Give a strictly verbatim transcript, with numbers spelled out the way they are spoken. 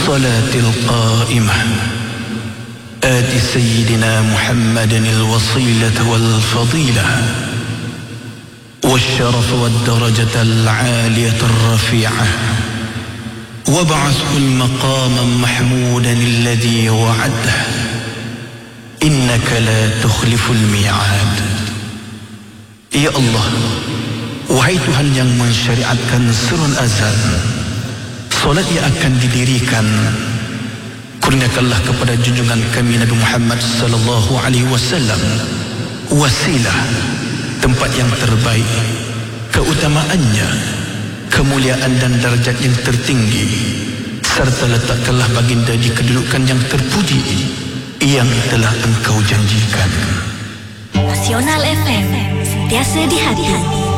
الصلاة القائمة آت سيدنا محمد الوصيلة والفضيلة والشرف والدرجة العالية الرفيعة وابعثه المقام محمودا الذي وعده إنك لا تخلف الميعاد. Ya Allah, wahai Tuhan yang mensyariatkan surun azan, solat yang akan didirikan, kurniakanlah kepada junjungan kami Nabi Muhammad sallallahu alaihi wasallam wasilah, tempat yang terbaik, keutamaannya, kemuliaan dan darjat yang tertinggi, serta letakkanlah baginda di kedudukan yang terpuji yang telah engkau janjikan. Nasional F M, sentiasa di hati.